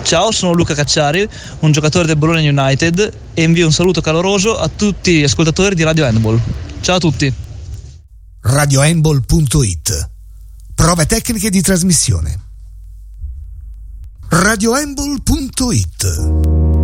Ciao, sono Luca Cacciari, un giocatore del Bologna United, e invio un saluto caloroso a tutti gli ascoltatori di Radio Handball. Ciao a tutti. RadioHandball.it. Prove tecniche di trasmissione. RadioHandball.it.